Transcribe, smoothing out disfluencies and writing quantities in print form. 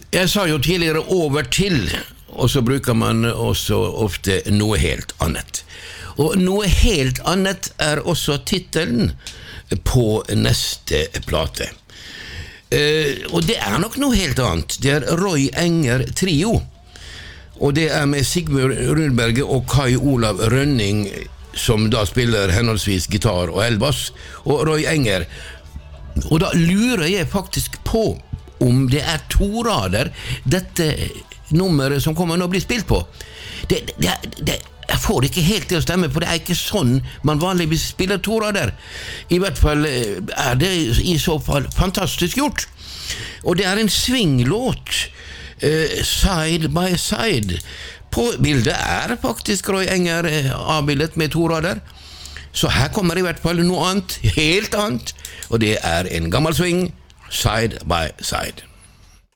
Jeg sa jo tidligere over til, og så bruker man også ofte noe helt annet. Og noe helt annet også titelen på neste plate. Og det nok noe helt annet. Det Roy Enger Trio. Og det med Sigmund Rundberget og Kai Olav Rønning, som da spiller henholdsvis gitar og elbass, og Roy Enger. Og da lurer jeg faktisk på om det 2 rader dette nummeret som kommer nå blir spilt på. Jeg får det ikke helt til å stemme, for det ikke sånn man vanligvis spiller 2 rader. I hvert fall det i så fall fantastisk gjort. Og det en swinglåt, Side by Side. På bildet faktisk Roy Enger avbildet med 2 rader. Så her kommer i hvert fall noe annet, helt annet, og det en gammel swing, Side by Side.